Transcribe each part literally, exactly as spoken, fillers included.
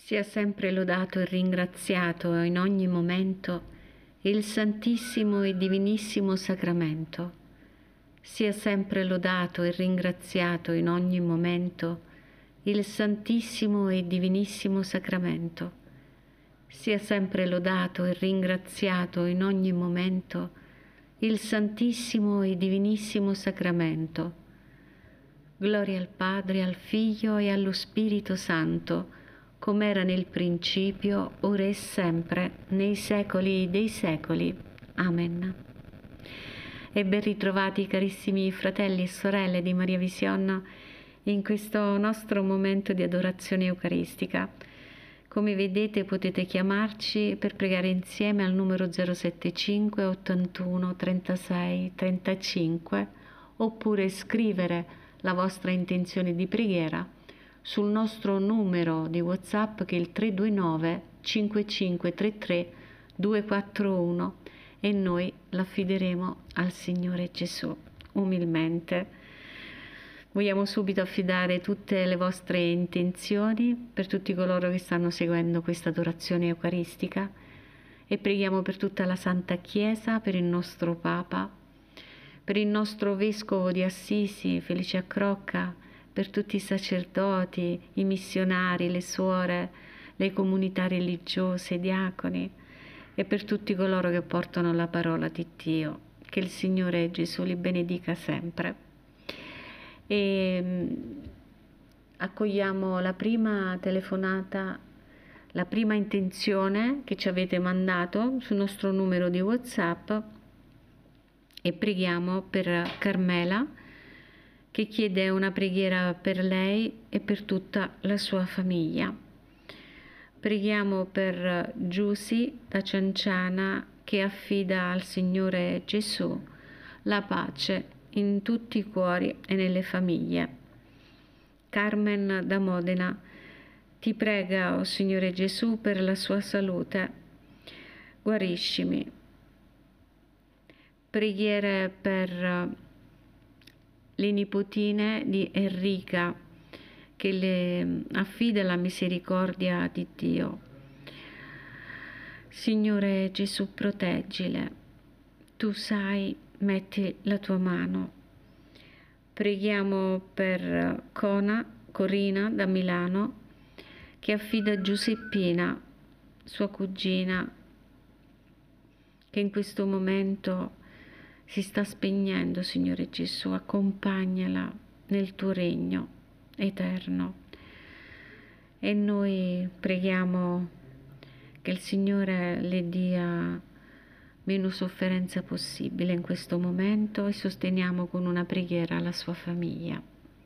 Sia sempre lodato e ringraziato in ogni momento il Santissimo e Divinissimo Sacramento. Sia sempre lodato e ringraziato in ogni momento il Santissimo e Divinissimo Sacramento. Sia sempre lodato e ringraziato in ogni momento il Santissimo e Divinissimo Sacramento. Gloria al Padre, al Figlio e allo Spirito Santo, come era nel principio, ora e sempre, nei secoli dei secoli. Amen. E ben ritrovati carissimi fratelli e sorelle di Maria Vision in questo nostro momento di adorazione eucaristica. Come vedete potete chiamarci per pregare insieme al numero zero sette cinque ottantuno trentasei trentacinque oppure scrivere la vostra intenzione di preghiera sul nostro numero di WhatsApp che è il tre due nove cinque cinque tre tre due quattro uno e noi l'affideremo al Signore Gesù umilmente. Vogliamo subito affidare tutte le vostre intenzioni per tutti coloro che stanno seguendo questa adorazione eucaristica e preghiamo per tutta la Santa Chiesa, per il nostro Papa, per il nostro Vescovo di Assisi, Felice Accrocca, per tutti i sacerdoti, i missionari, le suore, le comunità religiose, i diaconi e per tutti coloro che portano la parola di Dio. Che il Signore Gesù li benedica sempre. E accogliamo la prima telefonata, la prima intenzione che ci avete mandato sul nostro numero di WhatsApp e preghiamo per Carmela, che chiede una preghiera per lei e per tutta la sua famiglia. Preghiamo per Giusy da Cianciana, che affida al Signore Gesù la pace in tutti i cuori e nelle famiglie. Carmen da Modena ti prega, o oh Signore Gesù, per la sua salute. Guariscimi. Preghiere per le nipotine di Enrica, che le affida alla misericordia di Dio. Signore Gesù, proteggile. Tu sai, metti la tua mano. Preghiamo per Cona, Corina da Milano, che affida Giuseppina, sua cugina, che in questo momento si sta spegnendo. Signore Gesù, accompagnala nel tuo regno eterno. E noi preghiamo che il Signore le dia meno sofferenza possibile in questo momento e sosteniamo con una preghiera la sua famiglia.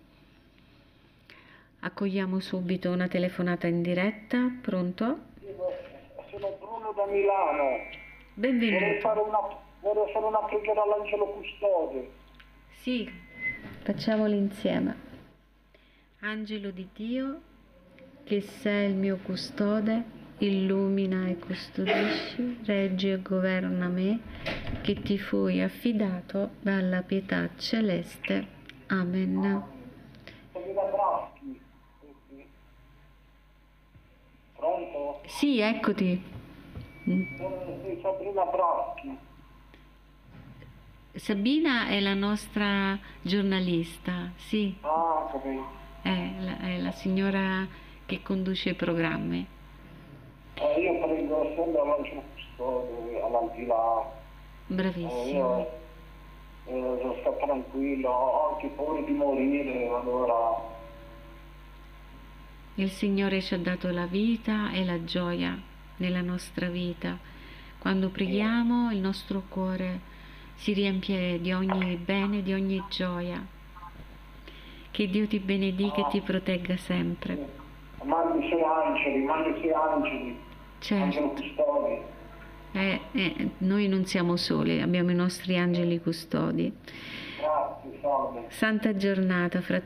Accogliamo subito una telefonata in diretta. Pronto? Sono Bruno da Milano. Benvenuto. Vorrei fare una, vorrei fare una preghiera all'angelo custode. Sì, facciamolo insieme. Angelo di Dio, che sei il mio custode, illumina e custodisci, reggi e governa me, che ti fui affidato dalla pietà celeste. Amen. Sabrina Braschi. Pronto? Sì, eccoti. Sì, Sabrina Braschi. Sabina è la nostra giornalista, sì. Ah, capito. È la, è la signora che conduce i programmi. Eh, io prendo sempre all'angelo custode, all'aldilà. Bravissimo. Eh, io eh, sto tranquillo, ho anche paura di morire, allora... Il Signore ci ha dato la vita e la gioia nella nostra vita. Quando preghiamo il nostro cuore si riempie di ogni bene, di ogni gioia. Che Dio ti benedica e ti protegga sempre. Mandi sei angeli, mandi sei angeli, certo. Angelo custodi. Eh, eh, noi non siamo soli, abbiamo i nostri angeli custodi. Grazie, salve. Santa giornata, fratelli.